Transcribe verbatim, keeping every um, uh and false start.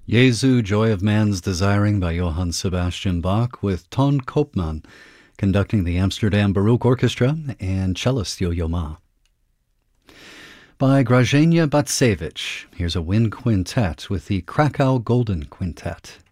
Jesu, Joy of Man's Desiring by Johann Sebastian Bach, with Ton Koopman conducting the Amsterdam Baroque Orchestra and cellist Yo-Yo Ma. By Grażyna Bacewicz, here's a wind quintet with the Krakow Golden Quintet.